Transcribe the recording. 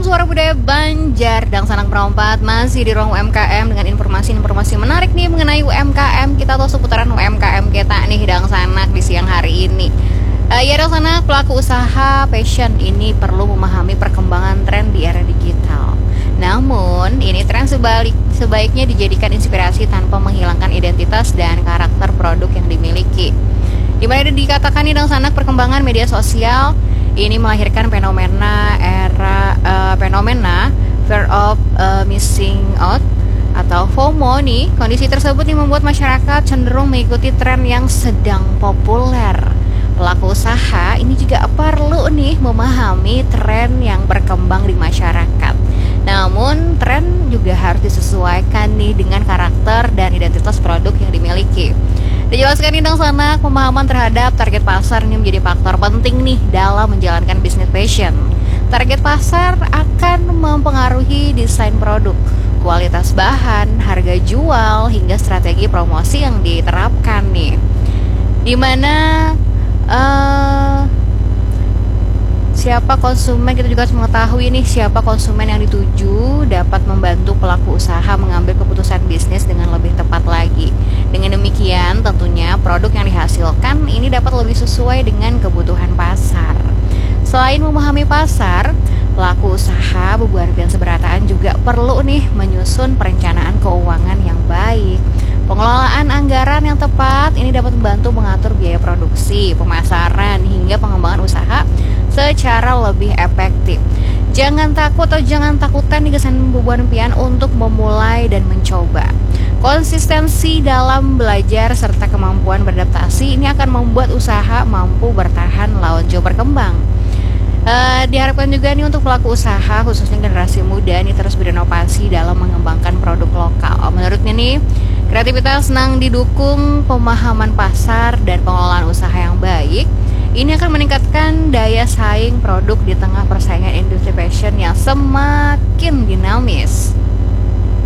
Suara Budaya Banjar dan Sanak Perompat masih di ruang UMKM dengan informasi-informasi menarik nih mengenai UMKM. Kita tahu seputaran UMKM kita nih Dang Sanak di siang hari ini. Ya Dang Sanak, pelaku usaha fashion ini perlu memahami perkembangan tren di era digital. Namun, ini tren sebaiknya dijadikan inspirasi tanpa menghilangkan identitas dan karakter produk yang dimiliki. Di mana dikatakan nih Dang Sanak, perkembangan media sosial ini melahirkan fenomena fear of missing out atau FOMO nih. Kondisi tersebut nih membuat masyarakat cenderung mengikuti tren yang sedang populer. Pelaku usaha ini juga perlu nih memahami tren yang berkembang di masyarakat. Namun tren juga harus disesuaikan nih dengan karakter dan identitas produk yang dimiliki. Dijelaskan nih Dang Sanak, pemahaman terhadap target pasar ini menjadi faktor penting nih dalam menjalankan bisnis fashion. Target pasar akan mempengaruhi desain produk, kualitas bahan, harga jual, hingga strategi promosi yang diterapkan nih. Dimana siapa konsumen, kita juga harus mengetahui nih siapa konsumen yang dituju dapat membantu pelaku usaha mengambil keputusan bisnis dengan lebih tepat lagi. Dengan demikian tentunya produk yang dihasilkan ini dapat lebih sesuai dengan kebutuhan pasar. Selain memahami pasar, pelaku usaha bebuan dan seberataan juga perlu nih menyusun perencanaan keuangan yang baik. Pengelolaan anggaran yang tepat ini dapat membantu mengatur biaya produksi, pemasaran, hingga pengembangan usaha secara lebih efektif. Jangan takut atau jangan takutan nih kesan bebuan pian untuk memulai dan mencoba. Konsistensi dalam belajar serta kemampuan beradaptasi ini akan membuat usaha mampu bertahan lawan jauh berkembang. Diharapkan juga nih untuk pelaku usaha khususnya generasi muda ini terus berinovasi dalam mengembangkan produk lokal. Menurutnya nih, kreativitas senang didukung pemahaman pasar dan pengelolaan usaha yang baik. Ini akan meningkatkan daya saing produk di tengah persaingan industri fashion yang semakin dinamis.